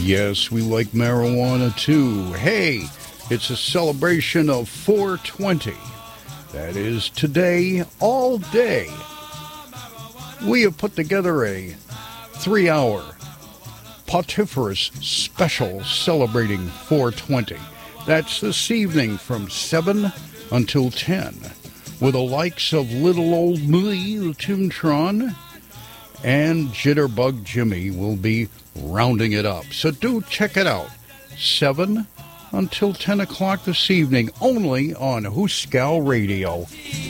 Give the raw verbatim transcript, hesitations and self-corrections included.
Yes, we like marijuana too. Hey, it's a celebration of four twenty. That is today, all day. We have put together a three-hour Potiphorus special celebrating four twenty. That's this evening from seven until ten, with the likes of Little Old Me, the Toontron, and Jitterbug Jimmy will be rounding it up. So do check it out. seven until ten o'clock this evening, only on Hooskow Radio.